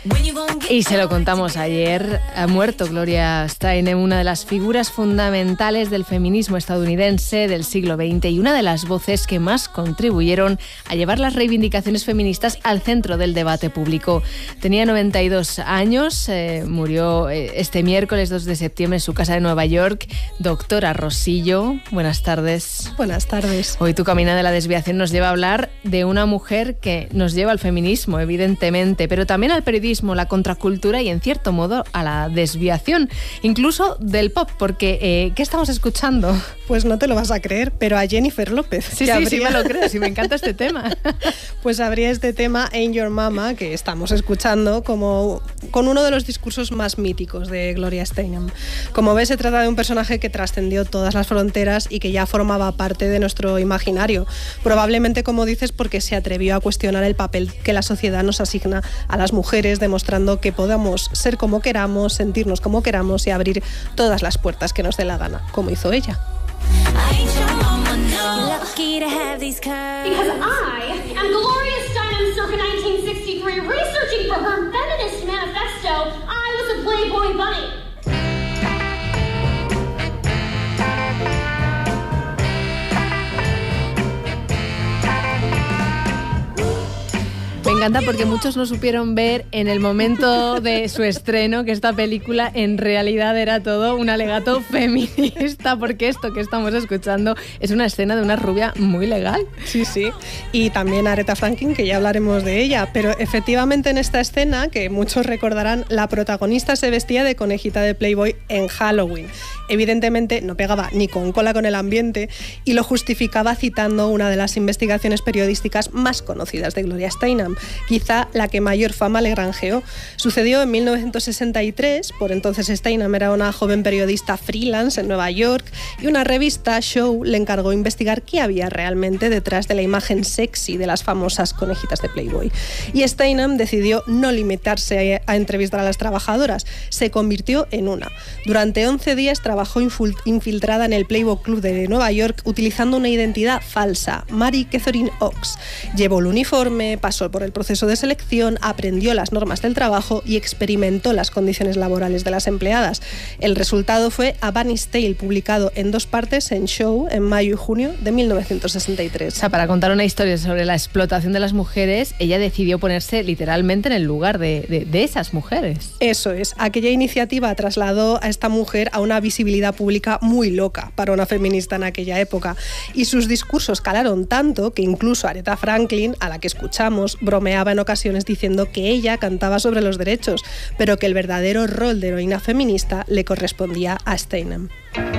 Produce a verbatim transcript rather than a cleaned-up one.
Y se lo contamos ayer, ha muerto Gloria Steinem, una de las figuras fundamentales del feminismo estadounidense del siglo veinte y una de las voces que más contribuyeron a llevar las reivindicaciones feministas al centro del debate público. Tenía noventa y dos años, eh, murió este miércoles dos de septiembre en su casa de Nueva York. Doctora Rosillo, buenas tardes. Buenas tardes. Hoy tu camino de la desviación nos lleva a hablar de una mujer que nos lleva al feminismo, evidentemente, pero también al periodismo, la contracultura y, en cierto modo, a la desviación, incluso del pop, porque eh, ¿qué estamos escuchando? Pues no te lo vas a creer, pero a Jennifer López. Sí, sí, habría... sí me lo creo, sí me encanta este tema. Pues habría este tema, Ain't Your Mama, que estamos escuchando como con uno de los discursos más míticos de Gloria Steinem. Como ves, se trata de un personaje que trascendió todas las fronteras y que ya formaba parte de nuestro imaginario. Probablemente, como dices, porque se atrevió a cuestionar el papel que la sociedad nos asigna a las mujeres, demostrando que podamos ser como queramos, sentirnos como queramos y abrir todas las puertas que nos dé la gana, como hizo ella. Because I am Gloria Steinem circa nineteen sixty-three, researching for her feminist manifesto, I was a Playboy bunny. Me encanta porque muchos no supieron ver en el momento de su estreno que esta película en realidad era todo un alegato feminista, porque esto que estamos escuchando es una escena de una rubia muy legal. Sí, sí. Y también Aretha Franklin, que ya hablaremos de ella. Pero efectivamente en esta escena, que muchos recordarán, la protagonista se vestía de conejita de Playboy en Halloween. Evidentemente no pegaba ni con cola con el ambiente y lo justificaba citando una de las investigaciones periodísticas más conocidas de Gloria Steinem, quizá la que mayor fama le granjeó. Sucedió en mil novecientos sesenta y tres, por entonces Steinem era una joven periodista freelance en Nueva York y una revista, Show, le encargó investigar qué había realmente detrás de la imagen sexy de las famosas conejitas de Playboy. Y Steinem decidió no limitarse a entrevistar a las trabajadoras, se convirtió en una. Durante once días trabajó infiltrada en el Playboy Club de Nueva York utilizando una identidad falsa, Mary Catherine Oaks. Llevó el uniforme, pasó por el proceso de selección, aprendió las normas del trabajo y experimentó las condiciones laborales de las empleadas. El resultado fue A Bunny's Tale, publicado en dos partes en Show en mayo y junio de mil novecientos sesenta y tres. O sea, para contar una historia sobre la explotación de las mujeres, ella decidió ponerse literalmente en el lugar de, de, de esas mujeres. Eso es. Aquella iniciativa trasladó a esta mujer a una visibilidad pública muy loca para una feminista en aquella época. Y sus discursos calaron tanto que incluso Aretha Franklin, a la que escuchamos, bromeaba en ocasiones diciendo que ella cantaba sobre los derechos, pero que el verdadero rol de heroína feminista le correspondía a Steinem.